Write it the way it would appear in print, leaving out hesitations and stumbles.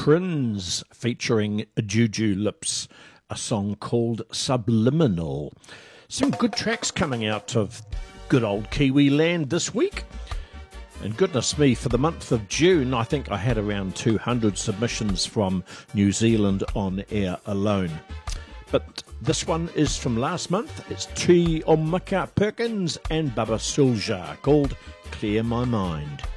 Prince featuring Juju Lips, a song called Subliminal. Some good tracks coming out of good old Kiwi land this week. And goodness me, for the month of June, I think I had around 200 submissions from New Zealand on air alone. But this one is from last month. It's T. Omaka Perkins and Baba Sulja, called Clear My Mind.